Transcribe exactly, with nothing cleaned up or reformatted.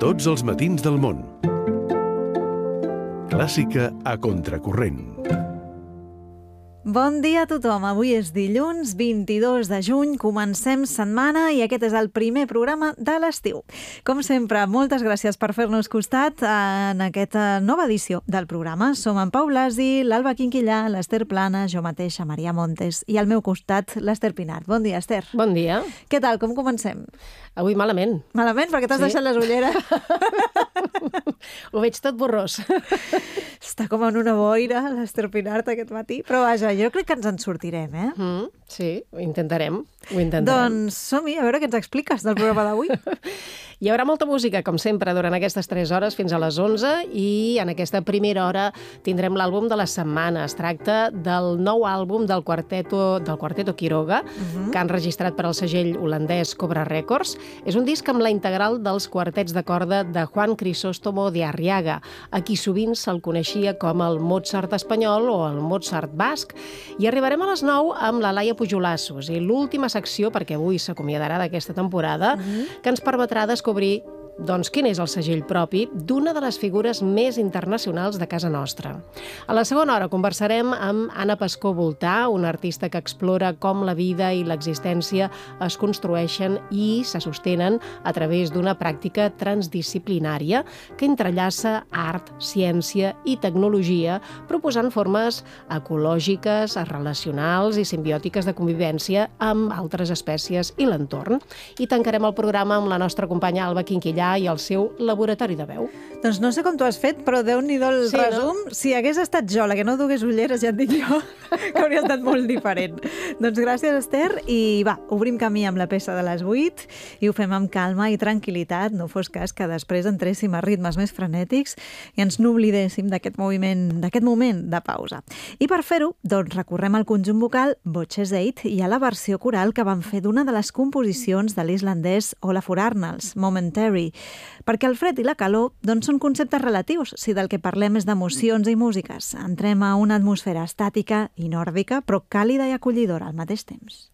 Tots els matins del món. Clàssica a contracorrent. Bon dia a tothom. Avui és dilluns vint-i-dos de juny, comencem setmana i aquest és el primer programa de l'estiu. Com sempre, moltes gràcies per fer-nos costat en aquesta nova edició del programa. Som en Pau Blasi, l'Alba Quinquillà, l'Ester Plana, jo mateixa, Maria Montes, i al meu costat, l'Ester Pinart. Bon dia, Ester. Bon dia. Què tal? Com comencem? Avui malament. Malament? Perquè t'has Sí. deixat les ulleres. Ho veig tot borrós. Està com en una boira, l'Ester Pinart, aquest matí. Però vaja, jo crec que ens en sortirem, eh? Mm, sí, ho intentarem. Ho intentarem. Doncs som-hi, a veure què ens expliques del programa d'avui. Hi haurà molta música, com sempre, durant aquestes tres hores fins a les onze, i en aquesta primera hora tindrem l'àlbum de la setmana. Es tracta del nou àlbum del Quarteto, del Quarteto Quiroga, uh-huh. que han registrat per al segell holandès Cobra Records. És un disc amb la integral dels quartets de corda de Juan Crisóstomo de Arriaga, a qui sovint se'l coneixia com el Mozart espanyol o el Mozart basc. I arribarem a les nou amb la Laia Pujolassos i l'última secció, perquè avui s'acomiadarà d'aquesta temporada, uh-huh. que ens permetrà descobrir doncs, quin és el segell propi d'una de les figures més internacionals de casa nostra. A la segona hora conversarem amb Anna Pascó Voltà, una artista que explora com la vida i l'existència es construeixen i se sostenen a través d'una pràctica transdisciplinària que entrellaça art, ciència i tecnologia, proposant formes ecològiques, relacionals i simbiòtiques de convivència amb altres espècies i l'entorn. I tancarem el programa amb la nostra companya Alba Quinquillà i el seu laboratori de veu. Doncs no sé com t'ho has fet, però Déu-n'hi-do el Sí, resum. No? Si hagués estat jo la que no dugués ulleres, ja et dic jo, que hauria estat molt diferent. Doncs gràcies, Ester, i va, obrim camí amb la peça de les vuit i ho fem amb calma i tranquil·litat, no fos cas que després entréssim a ritmes més frenètics i ens n'oblidéssim d'aquest moviment, d'aquest moment de pausa. I per fer-ho, doncs recorrem al conjunt vocal Voces Eight i a la versió coral que van fer d'una de les composicions de l'islandès Olafur Arnalds, Momentary, perquè el fred i la calor doncs, són conceptes relatius si del que parlem és d'emocions i músiques. Entrem a una atmosfera estàtica i nòrdica, però càlida i acollidora al mateix temps.